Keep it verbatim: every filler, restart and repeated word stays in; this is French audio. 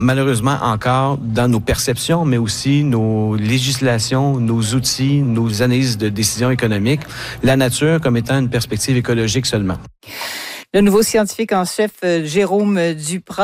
malheureusement encore dans nos perceptions, mais aussi nos législations, nos outils, nos analyses de décisions économiques, la nature comme étant une perspective écologique seulement. Le nouveau scientifique en chef, Jérôme Duprat,